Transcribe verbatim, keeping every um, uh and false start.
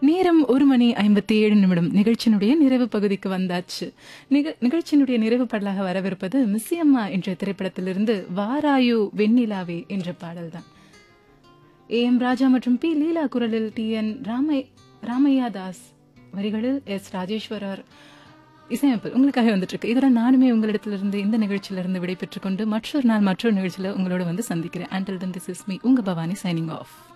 நேரம் ஒரு மணி ஐம்பத்தி ஏழு நிமிடம். நிகழ்ச்சியினுடைய நிறைவு பகுதிக்கு வந்தாச்சு. நிக நிகழ்ச்சியினுடைய நிறைவு பாடலாக வரவிருப்பது மிஸ்ஸியம்மா என்ற திரைப்படத்திலிருந்து வாராயு வெண்ணிலாவே என்ற பாடல்தான். ஏ எம் ராஜா மற்றும் பி லீலா குரலில் டி என் ராமை ராமையா தாஸ் வரிகளில் எஸ் ராஜேஸ்வரர் இசையமைப்பு உங்களுக்காக வந்துட்டு இருக்கு. இதெல்லாம் நானுமே உங்களிடத்திலிருந்து இந்த நிகழ்ச்சியிலிருந்து விடைபெற்றுக் கொண்டு மற்றொரு நாள் மற்றொரு நிகழ்ச்சியில் உங்களோட வந்து சந்திக்கிறேன். Until then, this is me, உங்க பவானி, signing off.